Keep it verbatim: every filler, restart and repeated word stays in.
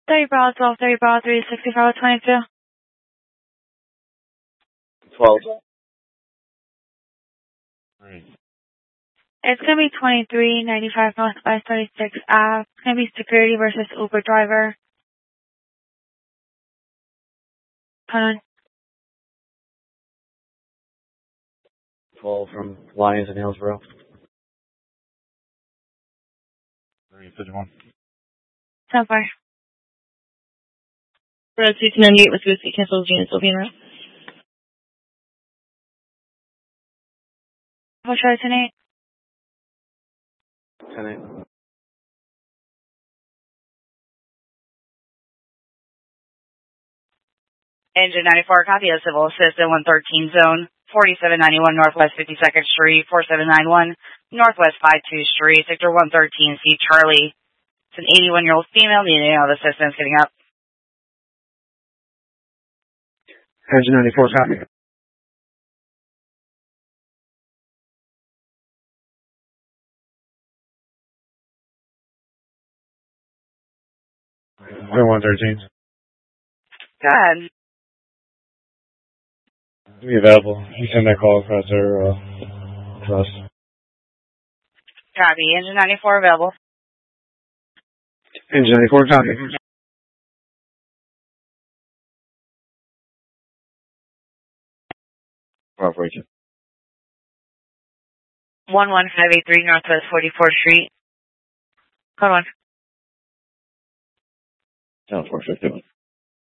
thirty Bravo twelve, thirty Bravo three, sixty Bravo twenty-two. twelve. Right. It's going to be twenty-three ninety-five Northwest thirty-sixth Ave. It's going to be security versus Uber driver. Hold on. twelve from Lions in Hillsborough. three fifty-one. So far. Road two ninety-eight with Whiskey cancels units will be en route. What should I tonight? ten eight. Engine ninety-four, copy of Civil Assistant one thirteen Zone, forty-seven ninety-one Northwest fifty-second Street, forty-seven ninety-one Northwest fifty-two Street, Sector one thirteen C, Charlie. It's an eighty-one-year-old female needing of assistance getting up. Engine ninety-four, copy. one thirteen. Go ahead. Be available. You send that call across there, uh, to us. Copy. Engine ninety-four available. Engine ninety-four, copy. Operation. one one five eight three Northwest forty-fourth Street. Hold on. Ten four fifty-one.